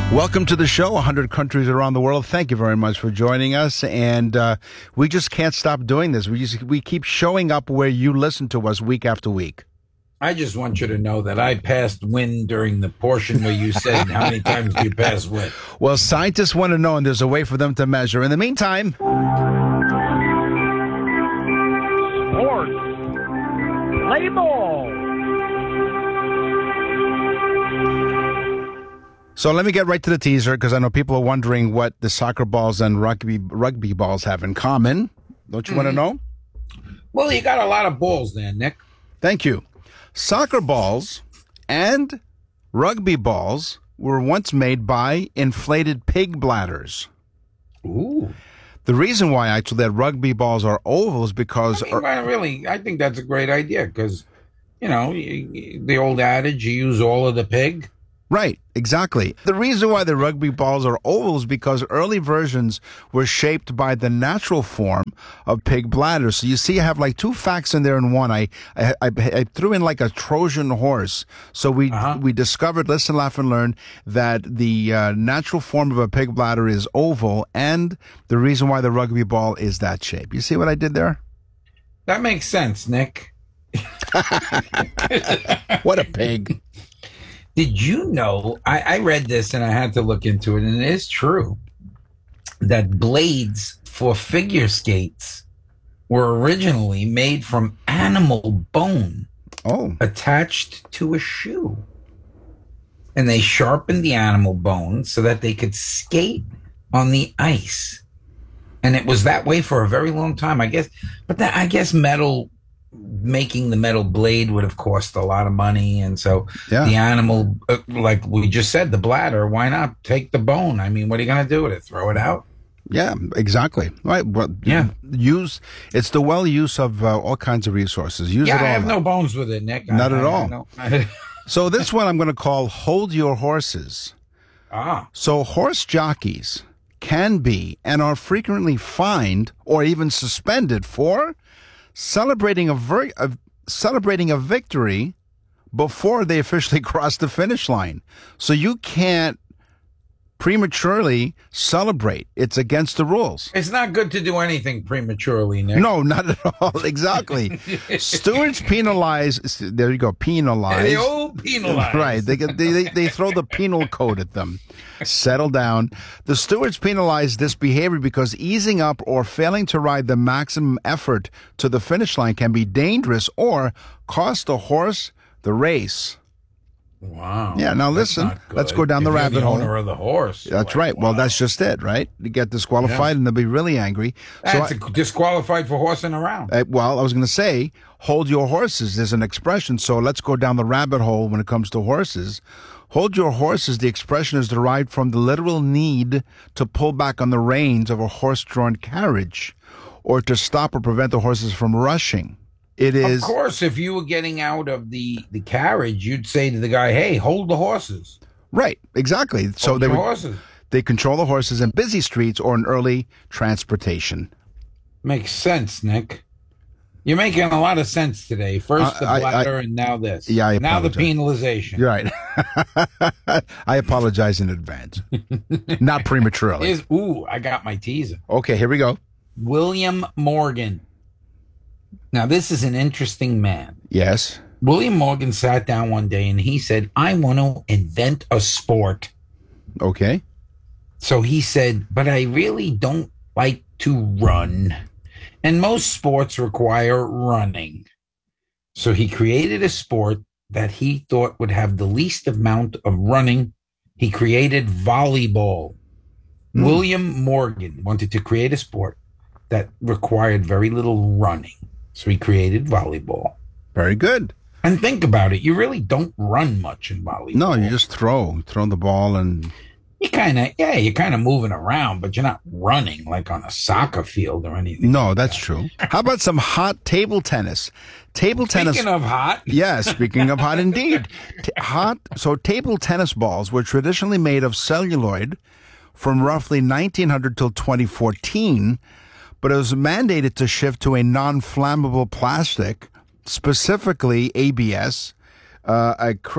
Welcome to the show, 100 countries around the world. Thank you very much for joining us. And we just can't stop doing this. We keep showing up where you listen to us week after week. I just want you to know that I passed Win during the portion where you said how many times do you pass Win. Well, scientists want to know, and there's a way for them to measure. In the meantime... Sports. Play ball. So let me get right to the teaser, because I know people are wondering what the soccer balls and rugby balls have in common. Don't you want to know? Well, you got a lot of balls there, Nick. Thank you. Soccer balls and rugby balls were once made by inflated pig bladders. Ooh. The reason why actually that rugby balls are oval is because... I think that's a great idea because, the old adage, you use all of the pig. Right, exactly. The reason why the rugby balls are oval is because early versions were shaped by the natural form of pig bladders. So you see, I have like two facts in there in one. I threw in like a Trojan horse. So we discovered, listen, laugh, and learn, that the natural form of a pig bladder is oval, and the reason why the rugby ball is that shape. You see what I did there? That makes sense, Nick. What a pig. Did you know, I read this and I had to look into it, and it is true that blades for figure skates were originally made from animal bone attached to a shoe. And they sharpened the animal bone so that they could skate on the ice. And it was that way for a very long time, I guess. But I guess making the metal blade would have cost a lot of money, and so the animal, like we just said, the bladder, why not take the bone? I mean, what are you going to do with it? Throw it out? Yeah, exactly. Right. Well, it's the well use of all kinds of resources. Use it all. I have no bones with it, Nick. Not at all. So this one I'm going to call Hold Your Horses. So horse jockeys can be and are frequently fined or even suspended for celebrating a victory before they officially cross the finish line. So you can't prematurely celebrate. It's against the rules. It's not good to do anything prematurely, Nick. No, not at all. Exactly. Stewards penalize. There you go. Penalize. They all penalize. Right. They throw the penal code at them. Settle down. The stewards penalize this behavior because easing up or failing to ride the maximum effort to the finish line can be dangerous or cost the horse the race. Wow. Yeah, now listen, let's go down the rabbit hole. The owner of the horse. That's right. Wow. Well, that's just it, right? You get disqualified and they'll be really angry. That's disqualified for horsing around. Well, I was going to say, hold your horses is an expression, so let's go down the rabbit hole when it comes to horses. Hold your horses, the expression is derived from the literal need to pull back on the reins of a horse-drawn carriage or to stop or prevent the horses from rushing. It is. Of course, if you were getting out of the carriage, you'd say to the guy, hey, hold the horses. Right, exactly. So they control the horses in busy streets or in early transportation. Makes sense, Nick. You're making a lot of sense today. First the bladder and now this. Yeah, now the penalization. You're right. I apologize in advance. Not prematurely. I got my teaser. Okay, here we go. William Morgan. Now, this is an interesting man. Yes. William Morgan sat down one day and he said, I want to invent a sport. Okay. So he said, but I really don't like to run. And most sports require running. So he created a sport that he thought would have the least amount of running. He created volleyball. William Morgan wanted to create a sport that required very little running. So he created volleyball. Very good. And think about it. You really don't run much in volleyball. No, you just throw the ball and... You're kind of moving around, but you're not running like on a soccer field or anything. No, that's true. How about some hot table tennis? Speaking of hot. Yeah, speaking of hot indeed. So table tennis balls were traditionally made of celluloid from roughly 1900 till 2014, but it was mandated to shift to a non-flammable plastic, specifically ABS, acrylate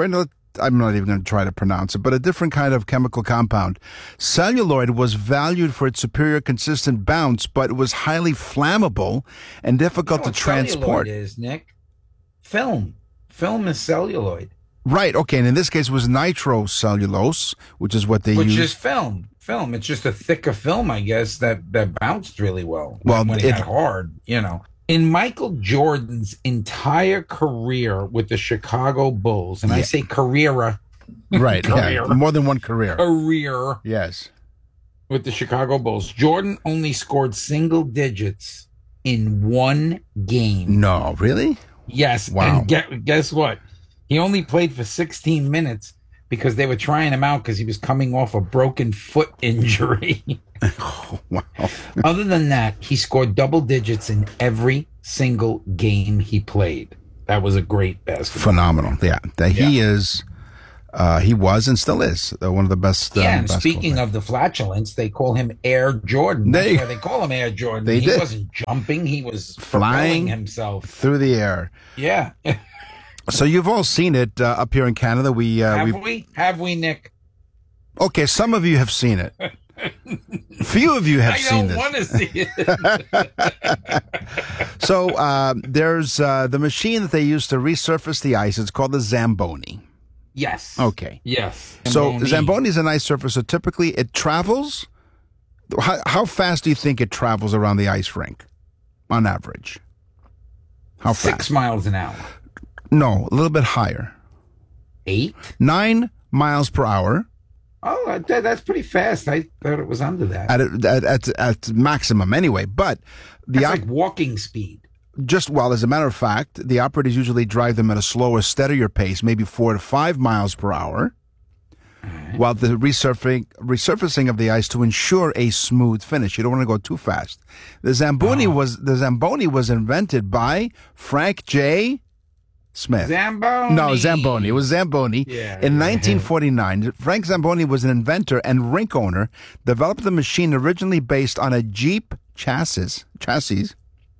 I'm not even going to try to pronounce it, but a different kind of chemical compound. Celluloid was valued for its superior consistent bounce, but it was highly flammable and difficult to transport. Celluloid is, Nick? Film. Film is celluloid. Right. Okay. And in this case, it was nitrocellulose, which is what they use. Which is film. Film. It's just a thicker film, I guess, that bounced really well. Well, when it got hard, you know. In Michael Jordan's entire career with the Chicago Bulls, and I say career. Right. Yeah. More than one career. Career. Yes. With the Chicago Bulls, Jordan only scored single digits in one game. No, really? Yes. Wow. And guess what? He only played for 16 minutes because they were trying him out because he was coming off a broken foot injury. Oh, wow. Other than that, he scored double digits in every single game he played. That was a great basketball. Phenomenal. Yeah. He is, he was and still is one of the best. And speaking of the flatulence, they call him Air Jordan. That's why they call him Air Jordan. He wasn't jumping. He was flying himself through the air. Yeah. So you've all seen it up here in Canada. Have we, Nick? Okay, some of you have seen it. Few of you have seen this. I don't want to see it. So there's the machine that they use to resurface the ice. It's called the Zamboni. Yes. Okay. Yes. So Zamboni is an ice surface. So typically it travels. How fast do you think it travels around the ice rink on average? How fast? 6 miles an hour. No, a little bit higher. 8? 9 miles per hour. Oh, that's pretty fast. I thought it was under that. At maximum anyway. But that's like walking speed. As a matter of fact, the operators usually drive them at a slower, steadier pace, maybe 4 to 5 miles per hour, while the resurfacing of the ice to ensure a smooth finish. You don't want to go too fast. The Zamboni was invented by Frank J. Smith. Zamboni. No, Zamboni. It was Zamboni. Yeah, in 1949, Frank Zamboni was an inventor and rink owner, developed the machine originally based on a Jeep chassis. Chassis,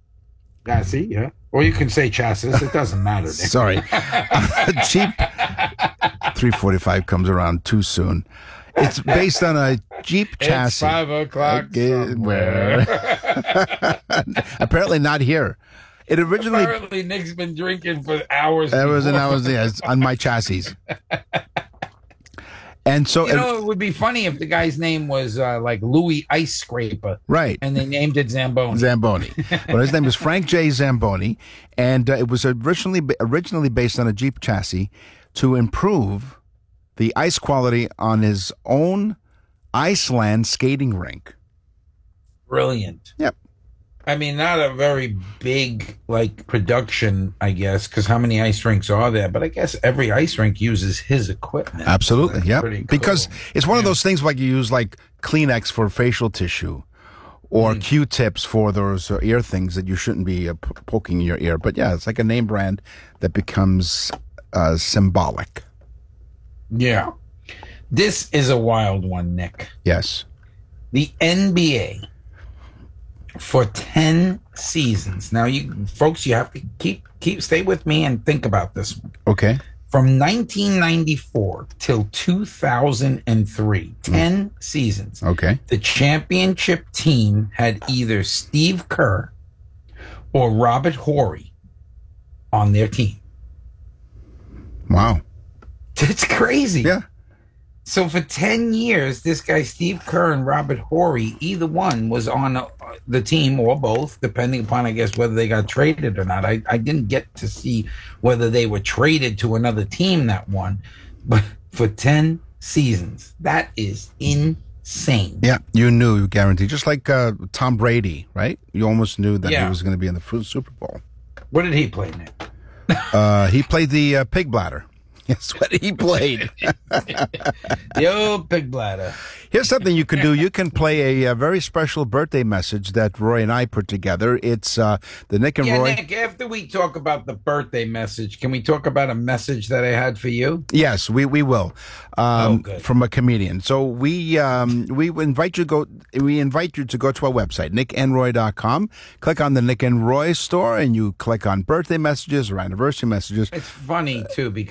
yeah. Or you can say chassis. It doesn't matter. Sorry. A Jeep 345 comes around too soon. It's based on a Jeep chassis. It's 5 o'clock somewhere. Apparently not here. It originally. Apparently, Nick's been drinking for hours. Hours and hours, yes, on my chassis. And so, it would be funny if the guy's name was like Louis Ice Scraper, right? And they named it Zamboni. Zamboni. Well, his name is Frank J. Zamboni, and it was originally based on a Jeep chassis to improve the ice quality on his own Iceland skating rink. Brilliant. Yep. I mean, not a very big, production, I guess, because how many ice rinks are there? But I guess every ice rink uses his equipment. Absolutely, so yeah. Cool. Because it's one of those things like you use Kleenex for facial tissue or Q-tips for those ear things that you shouldn't be poking in your ear. But yeah, it's like a name brand that becomes symbolic. Yeah. This is a wild one, Nick. Yes. The NBA... for 10 seasons. Now, you folks, you have to stay with me and think about this one. Okay. From 1994 till 2003, 10 seasons. Okay. The championship team had either Steve Kerr or Robert Horry on their team. Wow. It's crazy. Yeah. So for 10 years, this guy, Steve Kerr and Robert Horry, either one was on the team or both, depending upon, I guess, whether they got traded or not. I didn't get to see whether they were traded to another team that won. But for 10 seasons, that is insane. Yeah, you knew, guaranteed. Just like Tom Brady, right? You almost knew that he was going to be in the Super Bowl. What did he play, Nick? He played the pig bladder. That's what he played. The old pig bladder. Here's something you can do. You can play a very special birthday message that Roy and I put together. It's the Nick and Roy. Nick, after we talk about the birthday message, can we talk about a message that I had for you? Yes, we will. From a comedian. So we invite you to go to our website, nickandroy.com. Click on the Nick and Roy store, and you click on birthday messages or anniversary messages. It's funny too because we just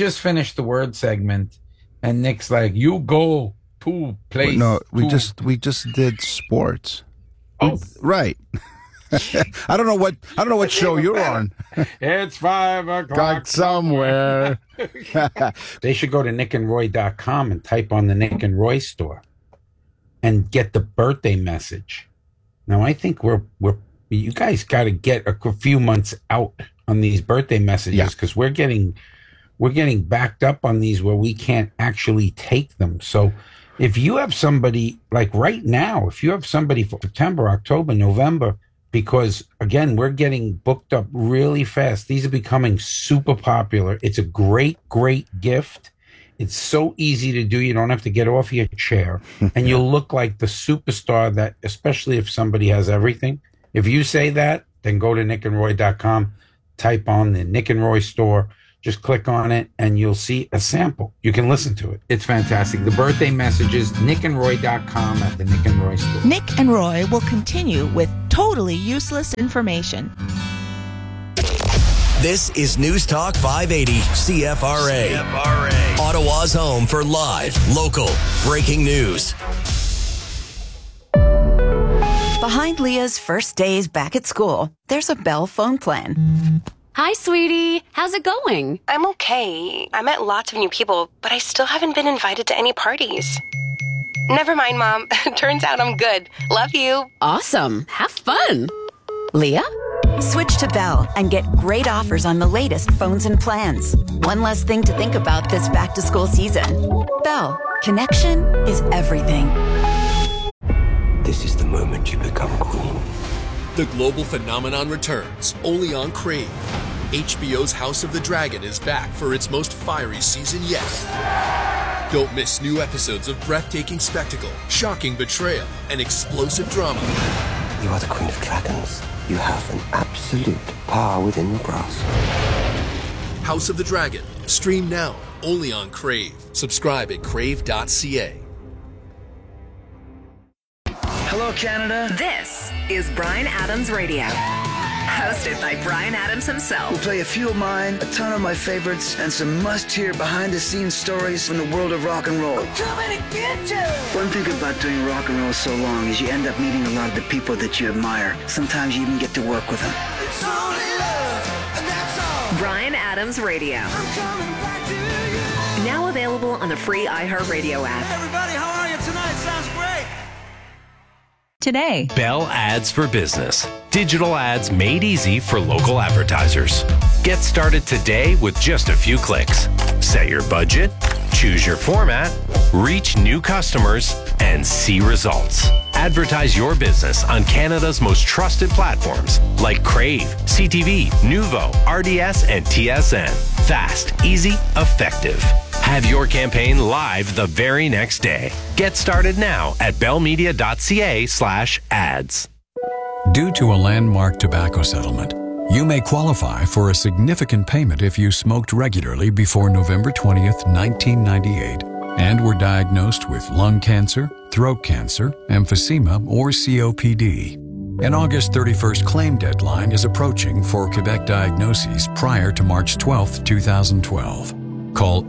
just finished the word segment, and Nick's like, "You go to place." No, we just did sports. Oh, right. I don't know what show you're on. It's 5 o'clock somewhere. They should go to nickandroy.com and type on the Nick and Roy store and get the birthday message. Now, I think you guys got to get a few months out on these birthday messages, because we're getting backed up on these where we can't actually take them. So if you have somebody like right now, if you have somebody for September, October, November, because again, we're getting booked up really fast. These are becoming super popular. It's a great, great gift. It's so easy to do. You don't have to get off your chair, and you'll look like the superstar that, especially if somebody has everything. If you say that, then go to nickandroy.com, type on the Nick and Roy store, just click on it, and you'll see a sample. You can listen to it. It's fantastic. The birthday messages, nickandroy.com at the Nick and Roy store. Nick and Roy will continue with totally useless information. This is News Talk 580 CFRA. Ottawa's home for live, local, breaking news. Behind Leah's first days back at school, there's a Bell phone plan. Hi, sweetie. How's it going? I'm okay. I met lots of new people, but I still haven't been invited to any parties. Never mind, Mom. Turns out I'm good. Love you. Awesome. Have fun. Leah? Switch to Bell and get great offers on the latest phones and plans. One less thing to think about this back-to-school season. Bell. Connection is everything. This is the moment you become queen. The global phenomenon returns, only on Crave. HBO's House of the Dragon is back for its most fiery season yet. Don't miss new episodes of breathtaking spectacle, shocking betrayal, and explosive drama. You are the Queen of Dragons. You have an absolute power within your grasp. House of the Dragon. Stream now, only on Crave. Subscribe at crave.ca. Hello, Canada. This is Bryan Adams Radio. Hosted by Bryan Adams himself. We'll play a few of mine, a ton of my favorites, and some must-hear behind-the-scenes stories from the world of rock and roll. I'm coming to get you! One thing about doing rock and roll so long is you end up meeting a lot of the people that you admire. Sometimes you even get to work with them. It's only love, and that's all. Bryan Adams Radio. I'm coming back to you. Now available on the free iHeartRadio app. Hey everybody, how are you tonight? Sounds great. Today. Bell Ads for Business. Digital ads made easy for local advertisers. Get started today with just a few clicks. Set your budget, choose your format, reach new customers, and see results. Advertise your business on Canada's most trusted platforms like Crave, CTV, Nuvo, RDS, and TSN. Fast, easy, effective. Have your campaign live the very next day. Get started now at bellmedia.ca/ads. Due to a landmark tobacco settlement, you may qualify for a significant payment if you smoked regularly before November 20th, 1998, and were diagnosed with lung cancer, throat cancer, emphysema, or COPD. An August 31st claim deadline is approaching for Quebec diagnoses prior to March 12th, 2012. Call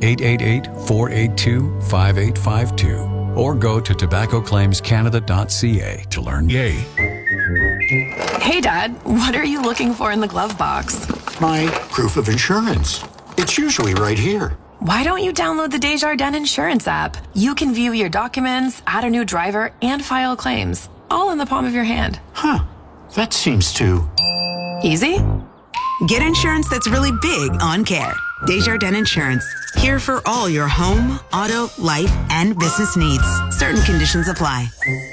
888-482-5852 or go to tobaccoclaimscanada.ca to learn. Yay. Hey, Dad, what are you looking for in the glove box? My proof of insurance. It's usually right here. Why don't you download the Desjardins Insurance app? You can view your documents, add a new driver, and file claims, all in the palm of your hand. Huh. That seems too... easy? Get insurance that's really big on care. Desjardins Insurance. Here for all your home, auto, life, and business needs. Certain conditions apply.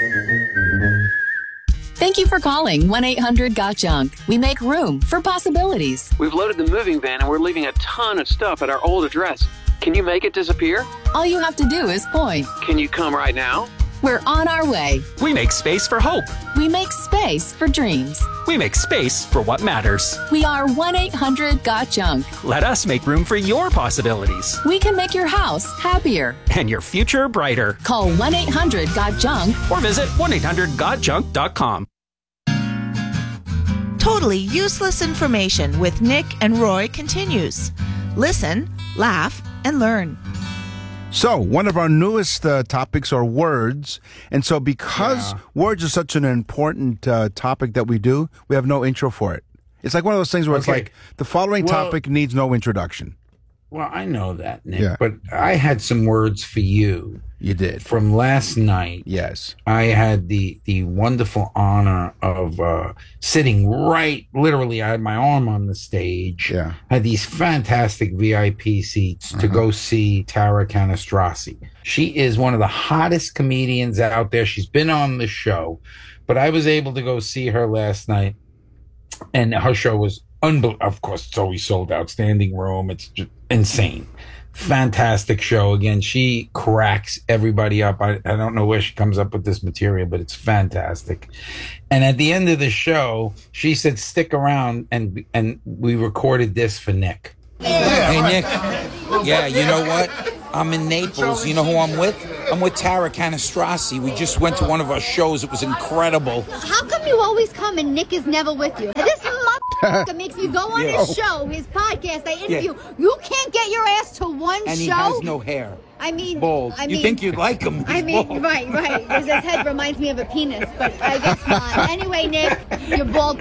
Thank you for calling 1-800-GOT-JUNK. We make room for possibilities. We've loaded the moving van and we're leaving a ton of stuff at our old address. Can you make it disappear? All you have to do is point. Can you come right now? We're on our way. We make space for hope. We make space for dreams. We make space for what matters. We are 1-800-GOT-JUNK. Let us make room for your possibilities. We can make your house happier. And your future brighter. Call 1-800-GOT-JUNK. Or visit 1-800-GOT-JUNK.com. Totally useless information with Nick and Roy continues. Listen, laugh, and learn. So, one of our newest topics are words. And so because words are such an important topic that we do, we have no intro for it. It's like one of those things where it's like, the following topic needs no introduction. Well, I know that, Nick, but I had some words for you. You did. From last night. Yes. I had the wonderful honor of sitting literally, I had my arm on the stage. Yeah. I had these fantastic VIP seats to go see Tara Canastrasi. She is one of the hottest comedians out there. She's been on the show, but I was able to go see her last night, and her show was of course, it's always sold out, standing room. It's just insane. Fantastic show. Again, she cracks everybody up. I don't know where she comes up with this material, but it's fantastic. And at the end of the show, she said, stick around, and we recorded this for Nick. Hey, Nick. Yeah, you know what? I'm in Naples. You know who I'm with? I'm with Tara Canastrasi. We just went to one of our shows. It was incredible. How come you always come and Nick is never with you? This motherfucker makes me go on his show, his podcast, I interview. Yeah. You can't get your ass to one show? And he has no hair. I mean, bald. You think you'd like him? Bald. Right. His head reminds me of a penis, but I guess not. Anyway, Nick, you're bald.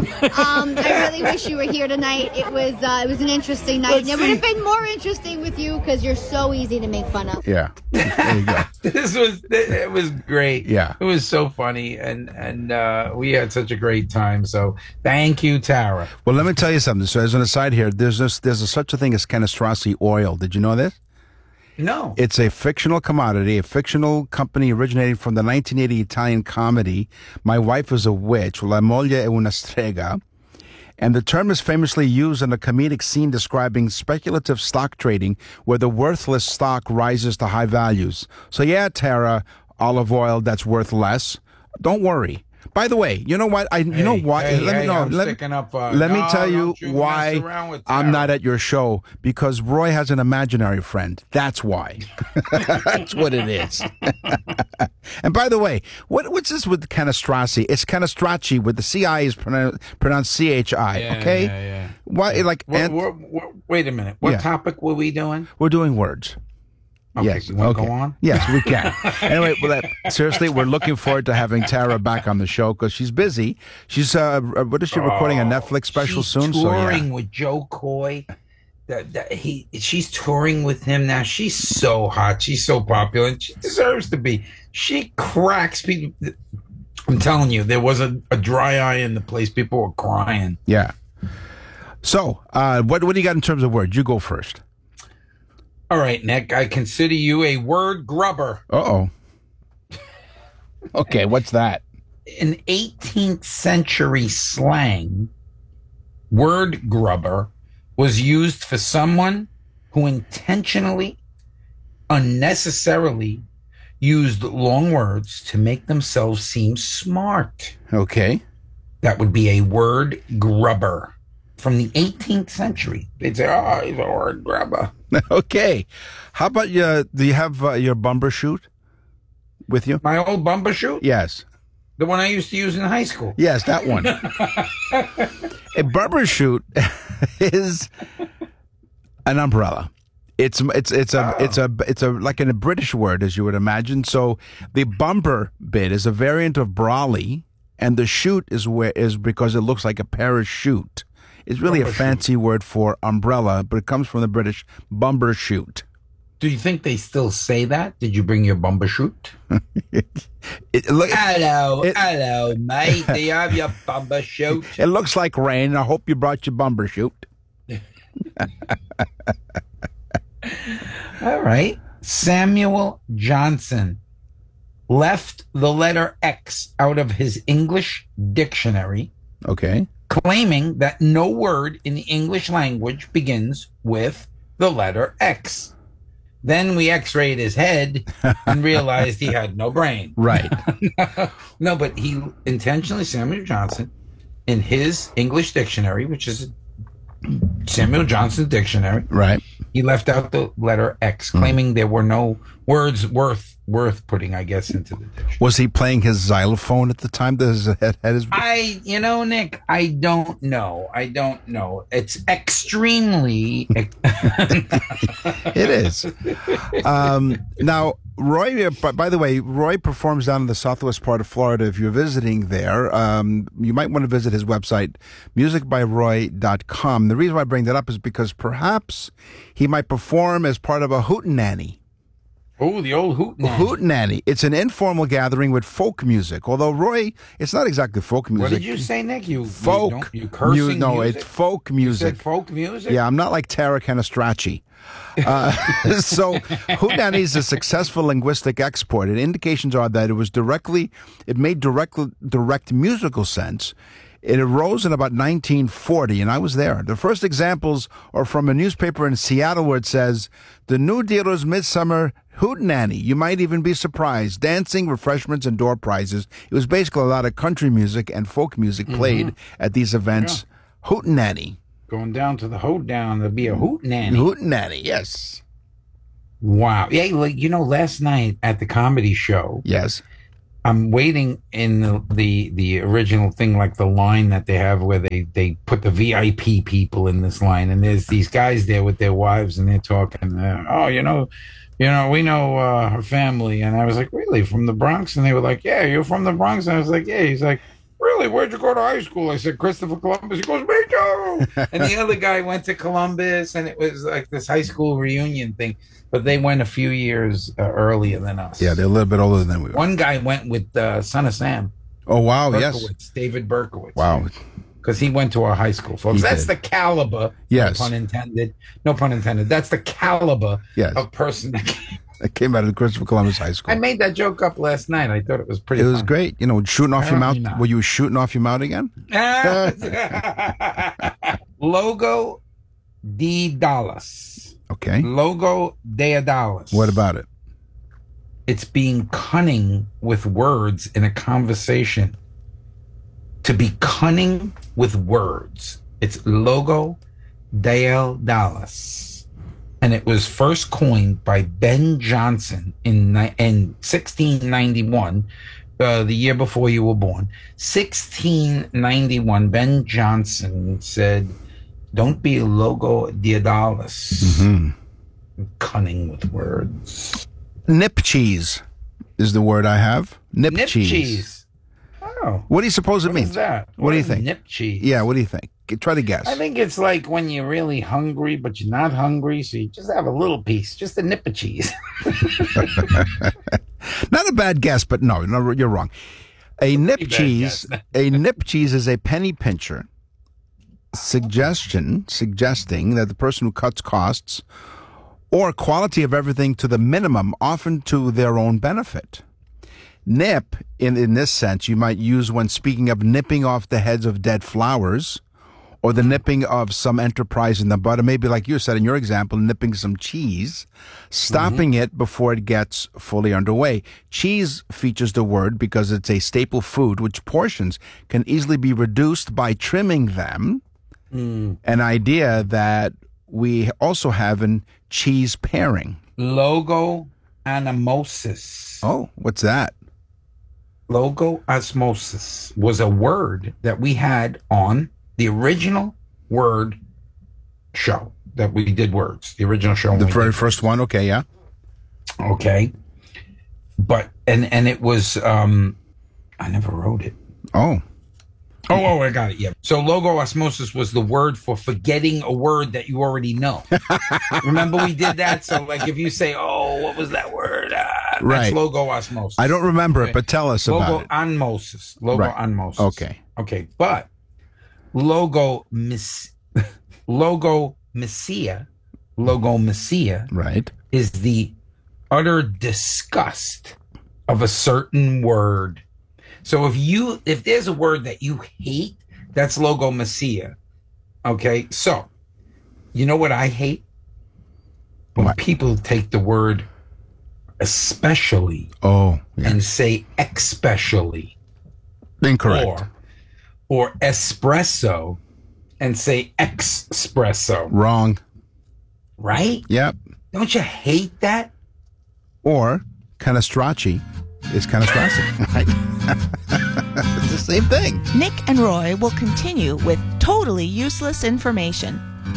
I really wish you were here tonight. It was an interesting night, and it would have been more interesting with you because you're so easy to make fun of. Yeah, there you go. It was great. Yeah, it was so funny, and we had such a great time. So thank you, Tara. Well, let me tell you something. So as an aside here, there's such a thing as Canastrasi oil. Did you know this? No. It's a fictional commodity, a fictional company originating from the 1980 Italian comedy My Wife is a Witch, La Moglie è una strega. And the term is famously used in a comedic scene describing speculative stock trading where the worthless stock rises to high values. So yeah, Tara, olive oil that's worth less. Don't worry. By the way, you know what? Let me tell you why I'm not at your show, because Roy has an imaginary friend. That's why. That's what it is. And by the way, what's this with Canastrasi? It's Canastracci with the CI is pronounced CHI. Okay. Yeah. Why? Like, wait a minute. What topic were we doing? We're doing words. Okay, yes. You want to go on? Yes, we can. Anyway, seriously, we're looking forward to having Tara back on the show because she's busy. She's what is she recording a Netflix special soon? Touring with Joe Coy. She's touring with him now. She's so hot. She's so popular. And she deserves to be. She cracks people. I'm telling you, there was a dry eye in the place. People were crying. Yeah. So, what do you got in terms of words? You go first. All right, Nick, I consider you a word grubber. Uh-oh. Okay, what's that? In 18th century slang, word grubber was used for someone who intentionally, unnecessarily used long words to make themselves seem smart. Okay. That would be a word grubber. From the 18th century. They'd say, he's a word grubber. Okay. How about do you have your Bumbershoot with you? My old Bumbershoot? Yes. The one I used to use in high school? Yes, that one. A Bumbershoot is an umbrella. It's like a British word, as you would imagine. So the bumper bit is a variant of brolly, and the shoot is because it looks like a parachute. It's really a fancy word for umbrella, but it comes from the British Bumbershoot. Do you think they still say that? Did you bring your Bumbershoot? Hello, mate. Do you have your Bumbershoot? It looks like rain. I hope you brought your Bumbershoot. All right. Samuel Johnson left the letter X out of his English dictionary. Okay. Claiming that no word in the English language begins with the letter X. Then we x-rayed his head and realized he had no brain. Right. No, but he intentionally, Samuel Johnson, in his English dictionary, which is Samuel Johnson Dictionary. Right. He left out the letter X, claiming there were no words worth putting, I guess, into the dictionary. Was he playing his xylophone at the time that his head his... Nick, I don't know. It's extremely... It is. Now, Roy, by the way, Roy performs down in the southwest part of Florida. If you're visiting there, you might want to visit his website, musicbyroy.com. The reason why I bring that up is because perhaps he might perform as part of a hootenanny. Oh, the old hootenanny. Hootenanny. It's an informal gathering with folk music. Although, Roy, it's not exactly folk music. What did you say, Nick? Folk. You cursing No, music? it's folk music. You said folk music? Yeah, I'm not like Tara Canastracci. So hootenanny is a successful linguistic export, and indications are that it made direct musical sense. It arose in about 1940, and I was there. The first examples are from a newspaper in Seattle where it says, "The New Dealer's Midsummer Hootenanny. You might even be surprised. Dancing, refreshments, and door prizes." It was basically a lot of country music and folk music played at these events. Yeah. Hootenanny. Going down to the hoedown, there'll be a hootenanny. Hootenanny, yes. Wow. Yeah, last night at the comedy show. Yes. I'm waiting in the original thing, like the line that they have where they put the VIP people in this line, and there's these guys there with their wives, and they're talking. We know her family, and I was like, really, from the Bronx? And they were like, yeah, you're from the Bronx, and I was like, yeah. He's like, really, where'd you go to high school? I said, Christopher Columbus. He goes, me too. And the other guy went to Columbus, and it was like this high school reunion thing. But they went a few years earlier than us. Yeah, they're a little bit older than we were. One guy went with Son of Sam. Oh, wow, Berkowitz, yes. David Berkowitz. Wow. Because he went to our high school, folks. That's the caliber, yes. No pun intended. No pun intended. That's the caliber of person that came out of the Christopher Columbus High School. I made that joke up last night. I thought it was pretty fun. Great. Shooting off your mouth. Not. Were you shooting off your mouth again? Logo de Dallas. Okay. Logo de Dallas. What about it? It's being cunning with words in a conversation. To be cunning with words. It's Logo de Dallas. And it was first coined by Ben Jonson in 1691, the year before you were born. 1691, Ben Jonson said, don't be Logo de Dallas. Cunning with words. Nip cheese is the word I have. Nip cheese. Oh. What do you suppose it means? What is that? What do you think? Nip cheese. Yeah, what do you think? Try to guess. I think it's like when you're really hungry, but you're not hungry, so you just have a little piece, just a nip of cheese. Not a bad guess, but no, you're wrong. A nip cheese is a penny pincher. Suggesting that the person who cuts costs or quality of everything to the minimum, often to their own benefit. Nip, in this sense, you might use when speaking of nipping off the heads of dead flowers or the nipping of some enterprise in the bud, or maybe like you said in your example, nipping some cheese, stopping it before it gets fully underway. Cheese features the word because it's a staple food, which portions can easily be reduced by trimming them. An idea that we also have in cheese pairing. Logo osmosis. Oh, what's that? Logo osmosis was a word that we had on the original word show that we did words. The original show. The very first one. Okay. Yeah. Okay. But, and it was, I never wrote it. Oh, I got it. Yeah. So logo osmosis was the word for forgetting a word that you already know. Remember we did that? So like if you say, oh, what was that word? That's logo osmosis. I don't remember it, but tell us about it. Logo osmosis. Logo osmosis. Okay. Okay. But logo messia, right, is the utter disgust of a certain word. So if there's a word that you hate, that's logo messia. Okay, so you know what I hate? When people take the word especially and say especially. Incorrect. Or espresso and say espresso. Wrong. Right? Yep. Don't you hate that? Or canestracci is canestracci. It's the same thing. Nick and Roy will continue with totally useless information.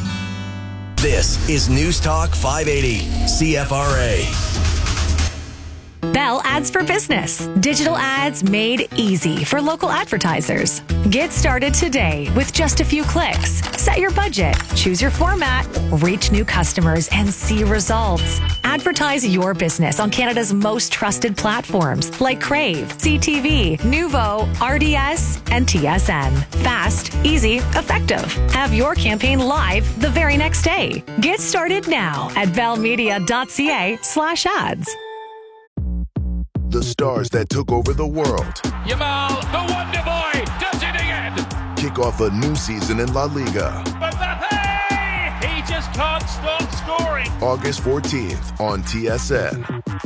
This is News Talk 580, CFRA. Bell Ads for Business. Digital ads made easy for local advertisers. Get started today with just a few clicks. Set your budget, choose your format, reach new customers, and see results. Advertise your business on Canada's most trusted platforms like Crave, CTV, Nuvo, RDS, and TSN. Fast, easy, effective. Have your campaign live the very next day. Get started now at bellmedia.ca/ads. The stars that took over the world. Yamal, the Wonder Boy, does it again. Kick off a new season in La Liga. Mbappe, he just can't stop scoring. August 14th on TSN.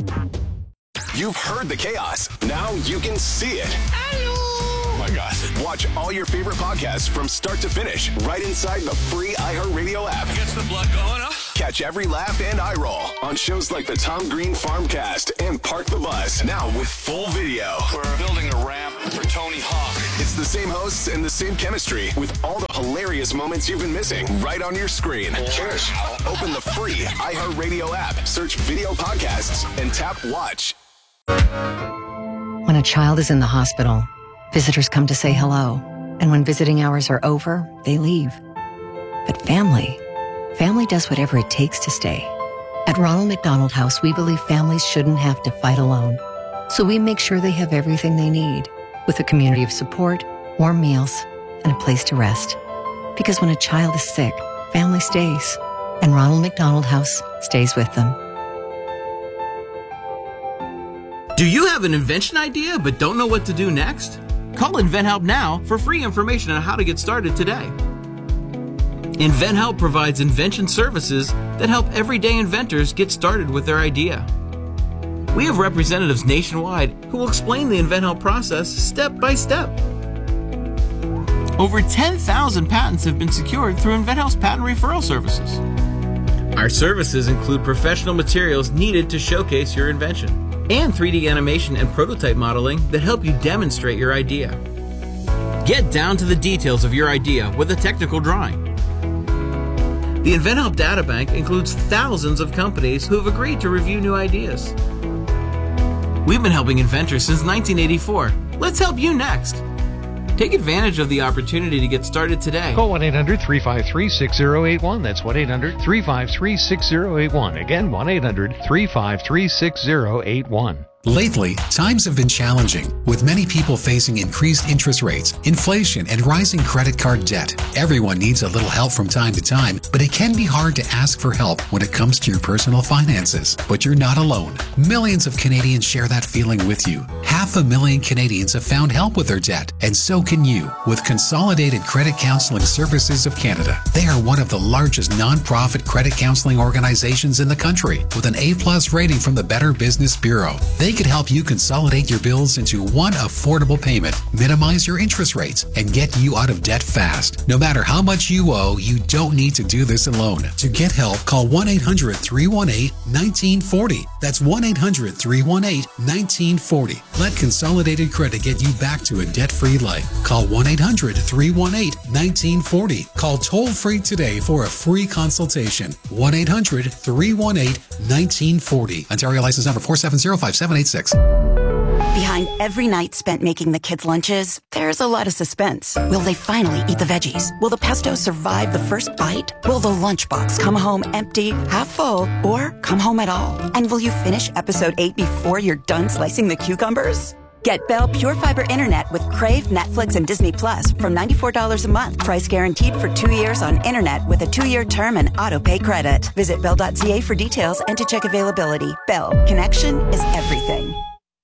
You've heard the chaos. Now you can see it. Oh my gosh. Watch all your favorite podcasts from start to finish right inside the free iHeartRadio app. Gets the blood going, huh? Catch every laugh and eye roll on shows like the Tom Green Farmcast and Park the Bus. Now with full video. We're building a ramp for Tony Hawk. It's the same hosts and the same chemistry with all the hilarious moments you've been missing right on your screen. Cheers. Open the free iHeartRadio app, search video podcasts, and tap watch. When a child is in the hospital, visitors come to say hello. And when visiting hours are over, they leave. But family does whatever it takes to stay. At Ronald McDonald House, we believe families shouldn't have to fight alone. So we make sure they have everything they need, with a community of support, warm meals, and a place to rest. Because when a child is sick, family stays. And Ronald McDonald House stays with them. Do you have an invention idea but don't know what to do next? Call InventHelp now for free information on how to get started today. InventHelp provides invention services that help everyday inventors get started with their idea. We have representatives nationwide who will explain the InventHelp process step by step. Over 10,000 patents have been secured through InventHelp's patent referral services. Our services include professional materials needed to showcase your invention, and 3D animation and prototype modeling that help you demonstrate your idea. Get down to the details of your idea with a technical drawing. The InventHelp Databank includes thousands of companies who have agreed to review new ideas. We've been helping inventors since 1984. Let's help you next. Take advantage of the opportunity to get started today. Call 1-800-353-6081. That's 1-800-353-6081. Again, 1-800-353-6081. Lately, times have been challenging, with many people facing increased interest rates, inflation, and rising credit card debt. Everyone needs a little help from time to time, but it can be hard to ask for help when it comes to your personal finances. But you're not alone. Millions of Canadians share that feeling with you. 500,000 Canadians have found help with their debt, and so can you with Consolidated Credit Counseling Services of Canada. They are one of the largest non-profit credit counseling organizations in the country, with an A+ rating from the Better Business Bureau. They could help you consolidate your bills into one affordable payment, minimize your interest rates, and get you out of debt fast. No matter how much you owe, you don't need to do this alone. To get help, call 1-800-318-1940. That's 1-800-318-1940. Let Consolidated Credit get you back to a debt-free life. Call 1-800-318-1940. Call toll-free today for a free consultation. 1-800-318-1940. Ontario license number 4705786. Behind every night spent making the kids' lunches, there's a lot of suspense. Will they finally eat the veggies? Will the pesto survive the first bite? Will the lunchbox come home empty, half full, or come home at all? And will you finish episode 8 before you're done slicing the cucumbers? Get Bell Pure Fiber Internet with Crave, Netflix, and Disney Plus from $94 a month. Price guaranteed for 2 years on internet with a 2-year term and auto-pay credit. Visit Bell.ca for details and to check availability. Bell. Connection is everything.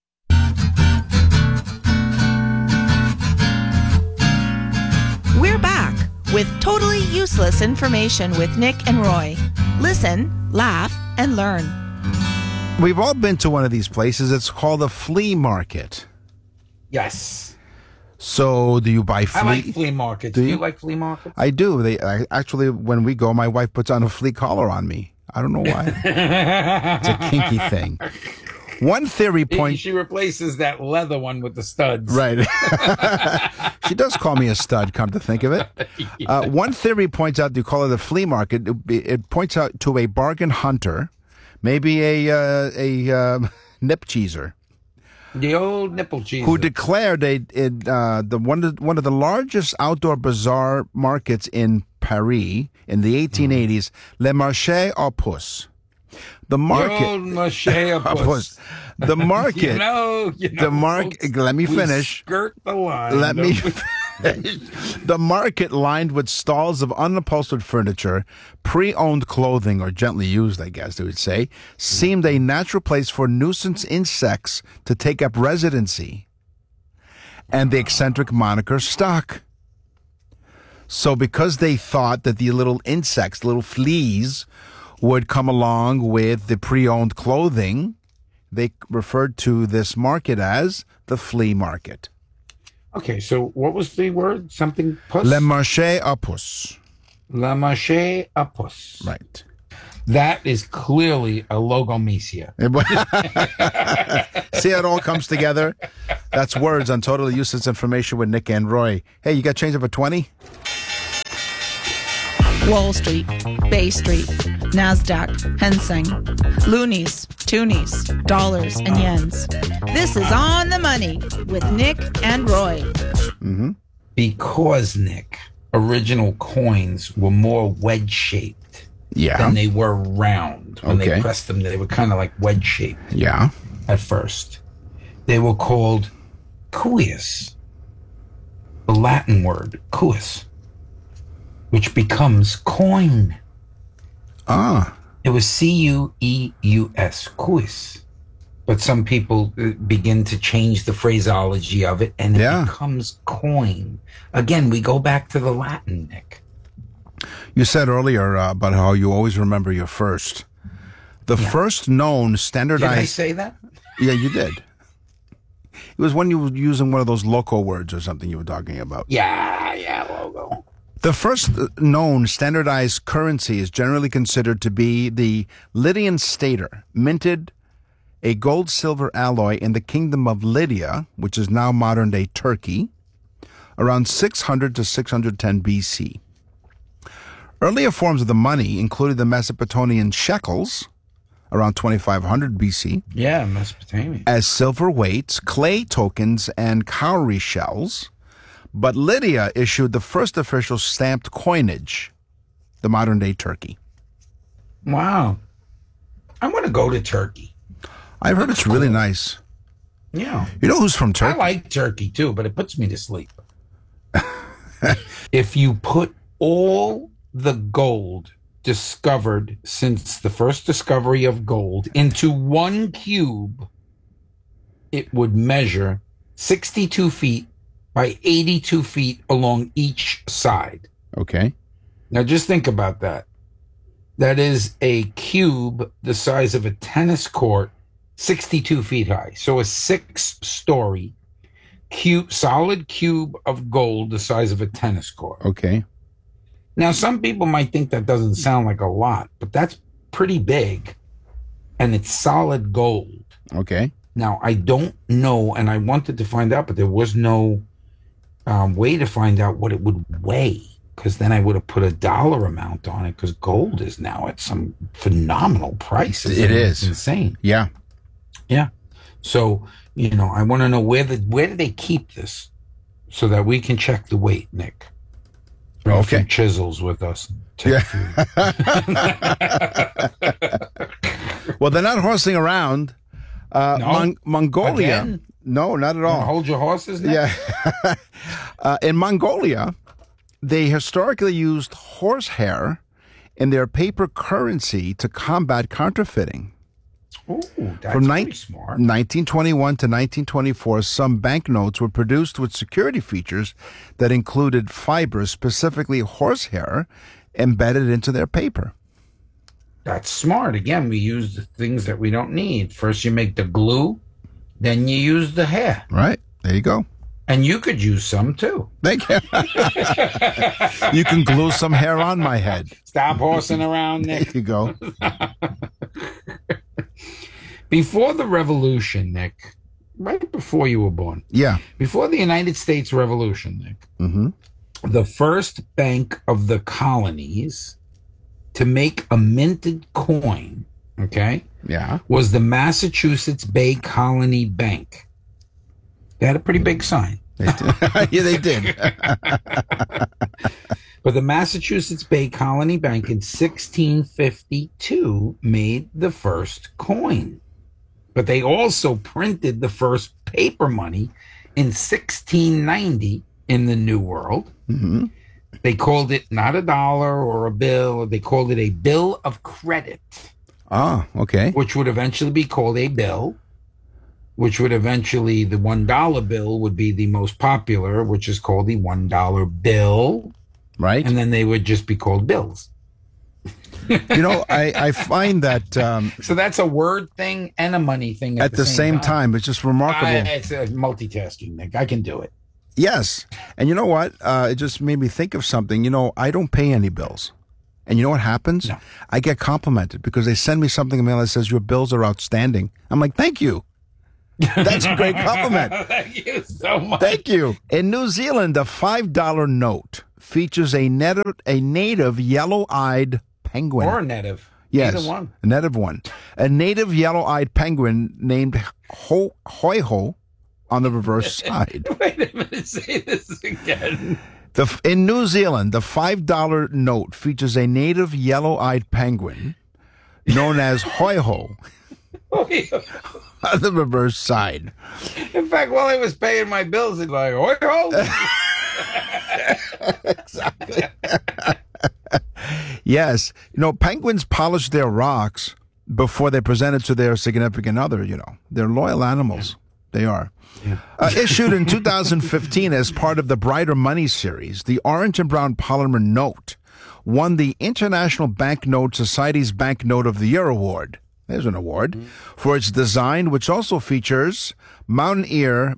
We're back with totally useless information with Nick and Roy. Listen, laugh, and learn. We've all been to one of these places. It's called a flea market. Yes. So, do you buy flea? I like flea markets. Do you like flea markets? I do. Actually, when we go, my wife puts on a flea collar on me. I don't know why. It's a kinky thing. One theory points... She replaces that leather one with the studs. Right. She does call me a stud, come to think of it. One theory points out, you call it a flea market, it points out to a bargain hunter, maybe a nip cheeser. The old nipple cheese. Who declared one of the largest outdoor bazaar markets in Paris in the 1880s, Le Marché aux Puces. The market. The old marché aux puces. The market. the market. Folks, let me finish. Skirt the line. Let me. The market, lined with stalls of unupholstered furniture, pre-owned clothing, or gently used, I guess they would say, seemed a natural place for nuisance insects to take up residency. And the eccentric moniker stuck. So because they thought that the little insects, little fleas, would come along with the pre-owned clothing, they referred to this market as the flea market. Okay, so what was the word? Something puss? Le Marché aux Puces. Le Marché aux Puces. Right. That is clearly a logomisia. See how it all comes together? That's words on Totally Useless Information with Nick and Roy. Hey, you got change of a 20? Wall Street, Bay Street, NASDAQ, Hang Seng, loonies, toonies, dollars, and yens. This is On the Money with Nick and Roy. Mm-hmm. Because, Nick, original coins were more wedge-shaped than they were round. When they pressed them, they were kind of like wedge-shaped. Yeah. At first. They were called cuius. The Latin word, cuis, which becomes coin. It was C-U-E-U-S, cuis. But some people begin to change the phraseology of it, and it becomes coin. Again, we go back to the Latin, Nick. You said earlier about how you always remember your first. The first known standardized... Did I say that? Yeah, you did. It was when you were using one of those loco words or something you were talking about. Yeah, logo. The first known standardized currency is generally considered to be the Lydian stater, minted a gold-silver alloy in the kingdom of Lydia, which is now modern-day Turkey, around 600 to 610 BC. Earlier forms of the money included the Mesopotamian shekels, around 2500 BC. Yeah, Mesopotamia. As silver weights, clay tokens, and cowrie shells. But Lydia issued the first official stamped coinage, the modern-day Turkey. Wow. I want to go to Turkey. I've heard it's really nice. Yeah. You know who's from Turkey? I like Turkey, too, but it puts me to sleep. If you put all the gold discovered since the first discovery of gold into one cube, it would measure 62 feet by 82 feet along each side. Okay. Now just think about that. That is a cube the size of a tennis court, 62 feet high. So a 6-story solid cube of gold the size of a tennis court. Okay. Now, some people might think that doesn't sound like a lot, but that's pretty big, and it's solid gold. Okay. Now, I don't know, and I wanted to find out, but there was no way to find out what it would weigh, because then I would have put a dollar amount on it, because gold is now at some phenomenal prices. It is. It's insane. Yeah. Yeah. So, I want to know where do they keep this so that we can check the weight, Nick. Bring a few chisels with us. Well, they're not horsing around. No? Mongolia. Again? No, not at all. Hold your horses, Nick? Yeah. In Mongolia, they historically used horsehair in their paper currency to combat counterfeiting. Ooh, that's From pretty smart. 1921 to 1924, some banknotes were produced with security features that included fibers, specifically horsehair, embedded into their paper. That's smart. Again, we use the things that we don't need. First, you make the glue, then you use the hair. Right. There you go. And you could use some, too. Thank you. You can glue some hair on my head. Stop horsing around, Nick. There you go. Before the Revolution, Nick, right before you were born. Yeah. Before the United States Revolution, Nick, the first bank of the colonies to make a minted coin, okay? Yeah. Was the Massachusetts Bay Colony Bank. They had a pretty big sign. Yeah, they did. But the Massachusetts Bay Colony Bank in 1652 made the first coin. But they also printed the first paper money in 1690 in the New World. They called it not a dollar or a bill. They called it a bill of credit. Ah, okay. Which would eventually be called a bill. Which would eventually, the $1 bill would be the most popular, which is called the $1 bill. Right. And then they would just be called bills. You know, I find that... so that's a word thing and a money thing at the same time. It's just remarkable. It's multitasking, Nick. I can do it. Yes. And you know what? It just made me think of something. You know, I don't pay any bills. And you know what happens? No. I get complimented because they send me something in the mail that says, your bills are outstanding. I'm like, thank you. That's a great compliment. Thank you so much. Thank you. In New Zealand, a $5 note features a native yellow-eyed penguin. Or a native. Yes, Either one. a native one. A native yellow-eyed penguin named Hoi-Ho on the reverse side. Wait a minute. Say this again. In New Zealand, the $5 note features a native yellow-eyed penguin known as Hoi-Ho. On the reverse side. In fact, while I was paying my bills, it's like, Hoi-Ho. Exactly. Yes. You know, penguins polish their rocks before they present it to their significant other, you know. They're loyal animals. They are. Yeah. Issued in 2015 as part of the Brighter Money series, the orange and brown polymer note won the International Banknote Society's Banknote of the Year award. There's an award for its design, which also features Mountaineer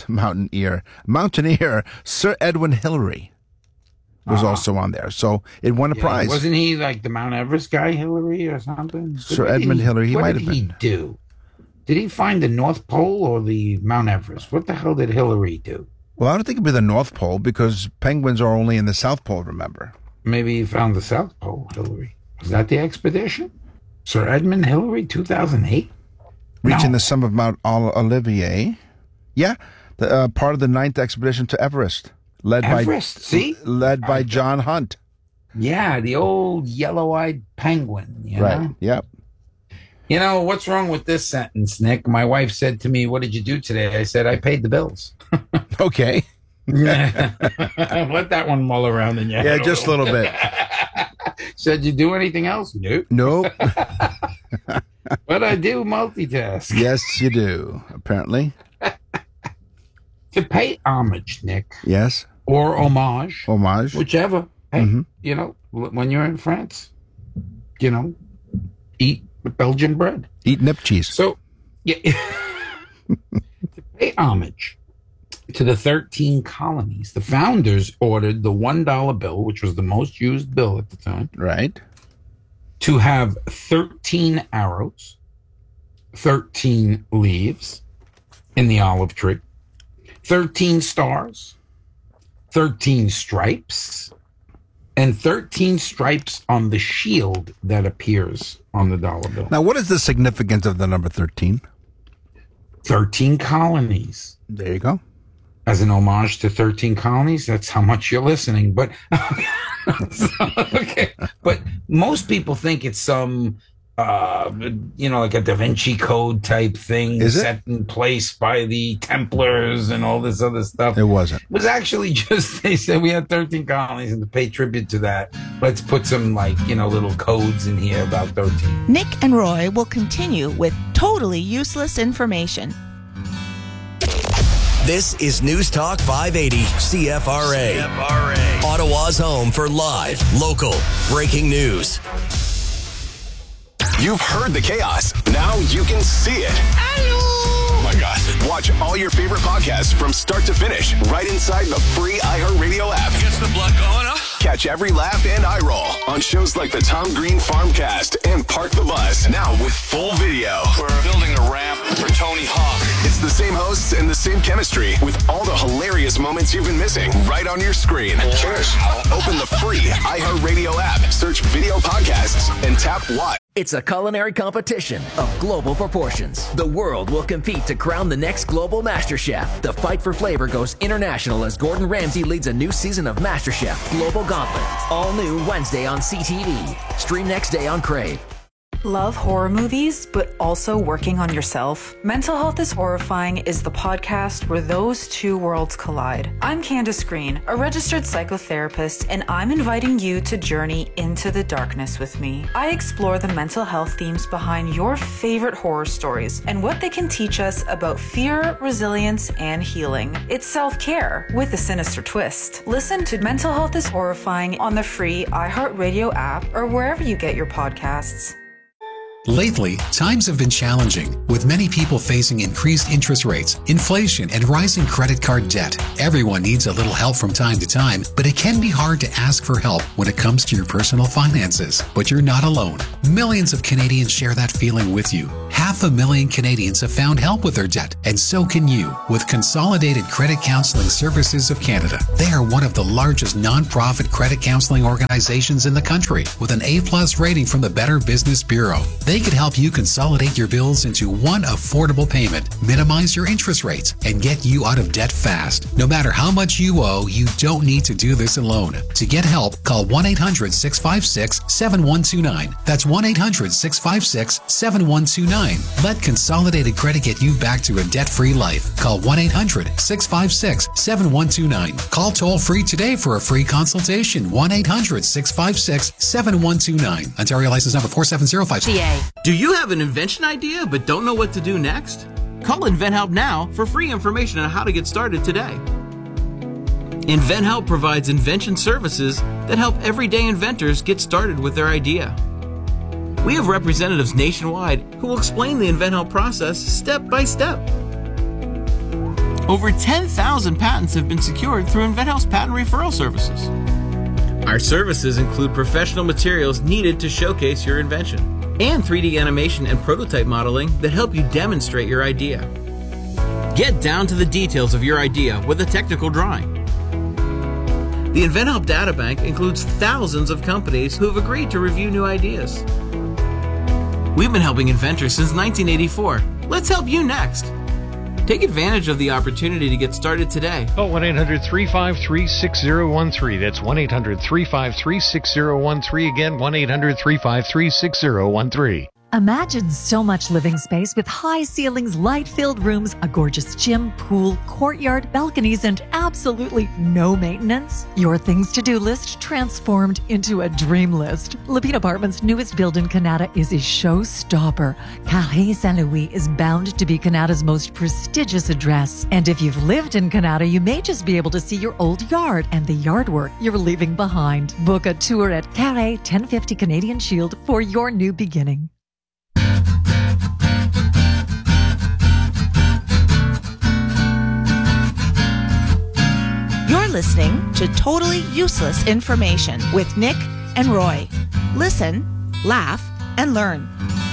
Sir Edwin Hillary was also on there. So it won a prize. Wasn't he like the Mount Everest guy, Hillary, or something? Sir Edmund Hillary. He might have been. What did he do? Did he find the North Pole or the Mount Everest? What the hell did Hillary do? Well, I don't think it'd be the North Pole because penguins are only in the South Pole, remember? Maybe he found the South Pole, Hillary. Was that the expedition? Sir Edmund Hillary, 2008? Reaching the summit of Mount Olivier. Yeah, part of the 9th expedition to Everest. Led by John Hunt. Yeah, the old yellow-eyed penguin. Right, yep. You know, what's wrong with this sentence, Nick? My wife said to me, what did you do today? I said, I paid the bills. Okay. Let that one mull around in your head. Yeah, just a little bit. Said you do anything else? Nope. Nope. But I do multitask. Yes, you do, apparently. To pay homage, Nick. Yes. Or homage. Homage. Whichever. Hey, you know, when you're in France, you know, eat Belgian bread. Eat nip cheese. So, yeah. To pay homage to the 13 colonies, the founders ordered the $1 bill, which was the most used bill at the time. Right. To have 13 arrows, 13 leaves in the olive tree, 13 stars, 13 stripes, and 13 stripes on the shield that appears on the dollar bill. Now, what is the significance of the number 13? 13 colonies. There you go. As an homage to 13 colonies, that's how much you're listening. But okay. But most people think it's some, you know, like a Da Vinci Code type thing set in place by the Templars and all this other stuff. It wasn't. It was actually just, they said we had 13 colonies, and to pay tribute to that, let's put some, like, you know, little codes in here about 13. Nick and Roy will continue with totally useless information. This is News Talk 580 CFRA. Ottawa's home for live, local, breaking news. You've heard the chaos. Now you can see it. Oh my God. Watch Watch all your favorite podcasts from start to finish right inside the free iHeartRadio app. Gets the blood going up. Catch every laugh and eye roll on shows like the Tom Green Farmcast and Park the Bus. Now with full video. We're building a ramp for Tony Hawk. It's the same hosts and the same chemistry with all the hilarious moments you've been missing right on your screen. Cheers. Open the free iHeartRadio app, search video podcasts, and tap Watch. It's a culinary competition of global proportions. The world will compete to crown the next global MasterChef. The fight for flavor goes international as Gordon Ramsay leads a new season of MasterChef Global Gauntlet. All new Wednesday on CTV. Stream next day on Crave. Love horror movies, but also working on yourself? Mental Health is Horrifying is the podcast where those two worlds collide. I'm Candace Green, a registered psychotherapist, and I'm inviting you to journey into the darkness with me. I explore the mental health themes behind your favorite horror stories and what they can teach us about fear, resilience, and healing. It's self-care with a sinister twist. Listen to Mental Health is Horrifying on the free iHeartRadio app or wherever you get your podcasts. Lately, times have been challenging, with many people facing increased interest rates, inflation, and rising credit card debt. Everyone needs a little help from time to time, but it can be hard to ask for help when it comes to your personal finances. But you're not alone. Millions of Canadians share that feeling with you. 500,000 Canadians have found help with their debt, and so can you with Consolidated Credit Counseling Services of Canada. They are one of the largest non-profit credit counseling organizations in the country, with an A+ rating from the Better Business Bureau. They could help you consolidate your bills into one affordable payment, minimize your interest rates, and get you out of debt fast. No matter how much you owe, you don't need to do this alone. To get help, call 1-800-656-7129. That's 1-800-656-7129. Let Consolidated Credit get you back to a debt-free life. Call 1-800-656-7129. Call toll-free today for a free consultation. 1-800-656-7129. Ontario license number 47056. Do you have an invention idea but don't know what to do next? Call InventHelp now for free information on how to get started today. InventHelp provides invention services that help everyday inventors get started with their idea. We have representatives nationwide who will explain the InventHelp process step by step. Over 10,000 patents have been secured through InventHelp's patent referral services. Our services include professional materials needed to showcase your invention, and 3D animation and prototype modeling that help you demonstrate your idea. Get down to the details of your idea with a technical drawing. The InventHelp Databank includes thousands of companies who have agreed to review new ideas. We've been helping inventors since 1984. Let's help you next. Take advantage of the opportunity to get started today. Call 1-800-353-6013. That's 1-800-353-6013. Again, 1-800-353-6013. Imagine so much living space with high ceilings, light-filled rooms, a gorgeous gym, pool, courtyard, balconies, and absolutely no maintenance. Your things to do list transformed into a dream list. Lapine Apartments' newest build in Canada is a showstopper. Carré Saint-Louis is bound to be Canada's most prestigious address. And if you've lived in Canada, you may just be able to see your old yard and the yard work you're leaving behind. Book a tour at Carré 1050 Canadian Shield for your new beginning. You're listening to Totally Useless Information with Nick and Roy. Listen, laugh, and learn.